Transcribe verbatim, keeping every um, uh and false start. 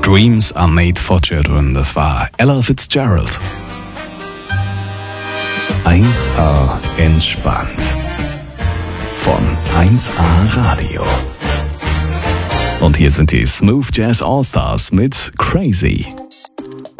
Dreams are made for children. Das war Ella Fitzgerald. eins A entspannt. Von eins A Radio. Und hier sind die Smooth Jazz All Stars mit Crazy.